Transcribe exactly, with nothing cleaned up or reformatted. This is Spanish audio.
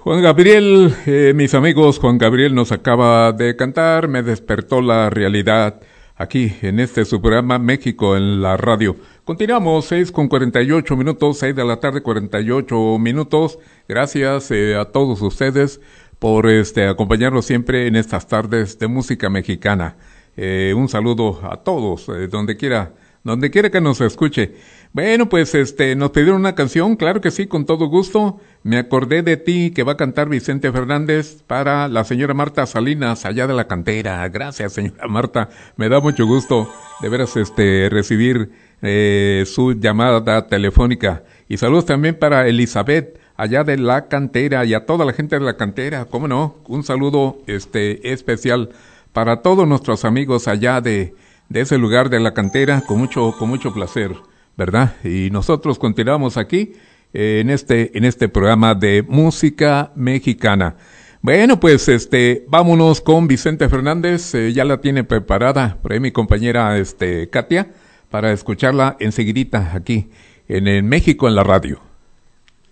Juan Gabriel, eh, mis amigos, Juan Gabriel nos acaba de cantar, me despertó la realidad aquí en este su programa México en la radio. Continuamos, seis con cuarenta y ocho minutos, seis de la tarde, cuarenta y ocho minutos. Gracias eh, a todos ustedes por este acompañarnos siempre en estas tardes de música mexicana. Eh, un saludo a todos, eh, donde quiera, donde quiera que nos escuche. Bueno, pues este, nos pidieron una canción, claro que sí, con todo gusto. Me acordé de ti, que va a cantar Vicente Fernández para la señora Marta Salinas, allá de la cantera. Gracias, señora Marta, me da mucho gusto de veras este recibir eh, su llamada telefónica. Y saludos también para Elizabeth, allá de la cantera, y a toda la gente de la cantera, cómo no, un saludo este especial para todos nuestros amigos allá de, de ese lugar de la cantera, con mucho, con mucho placer, ¿verdad? Y nosotros continuamos aquí eh, en este en este programa de música mexicana. Bueno, pues este vámonos con Vicente Fernández, eh, ya la tiene preparada por ahí mi compañera este Katia para escucharla enseguidita aquí en, en México en la radio.